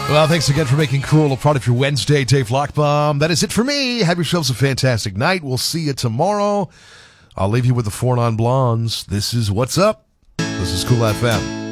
Well, thanks again for making Cool a part of your Wednesday, Dave Lockbaum. That is it for me. Have yourselves a fantastic night. We'll see you tomorrow. I'll leave you with the Four Non Blondes. This is What's Up. This is Cool FM.